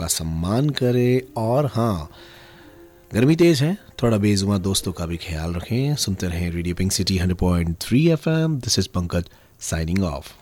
का सम्मान करें। और हाँ, गर्मी तेज है, थोड़ा बेजुबां दोस्तों का भी ख्याल रखें। सुनते रहें radio pink city 100.3 FM। This is Pankaj signing off.